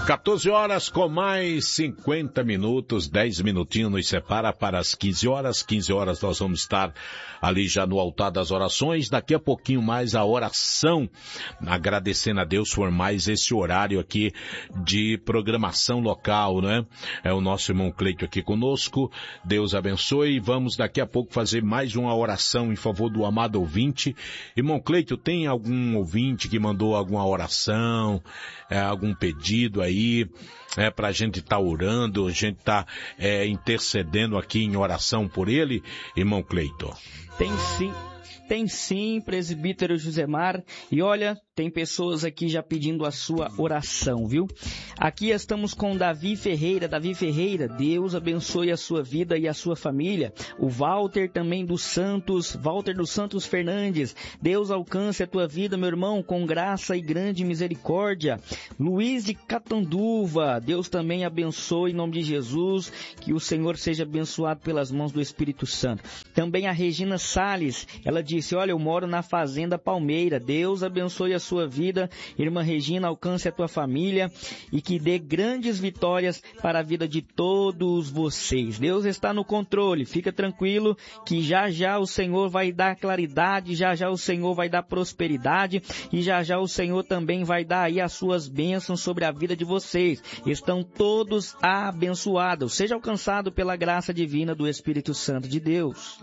14 horas com mais 50 minutos, 10 minutinhos nos separa para as 15 horas. 15 horas nós vamos estar ali já no altar das orações. Daqui a pouquinho mais a oração, agradecendo a Deus por mais esse horário aqui de programação local, né? É o nosso irmão Cleito aqui conosco. Deus abençoe. Vamos daqui a pouco fazer mais uma oração em favor do amado ouvinte. Irmão Cleito, tem algum ouvinte que mandou alguma oração, algum pedido aí? Pra gente estar orando, a gente tá intercedendo aqui em oração por ele, irmão Cleito? Tem sim, presbítero Josemar, e olha, tem pessoas aqui já pedindo a sua oração, viu? Aqui estamos com Davi Ferreira, Deus abençoe a sua vida e a sua família. O Walter também dos Santos Fernandes, Deus alcance a tua vida, meu irmão, com graça e grande misericórdia. Luiz de Catanduva, Deus também abençoe em nome de Jesus, que o Senhor seja abençoado pelas mãos do Espírito Santo. Também a Regina Salles, ela disse, olha, eu moro na Fazenda Palmeira, Deus abençoe a sua vida, irmã Regina, alcance a tua família e que dê grandes vitórias para a vida de todos vocês. Deus está no controle, fica tranquilo que já já o Senhor vai dar claridade, já já o Senhor vai dar prosperidade e já já o Senhor também vai dar aí as suas bênçãos sobre a vida de vocês. Estão todos abençoados, seja alcançado pela graça divina do Espírito Santo de Deus.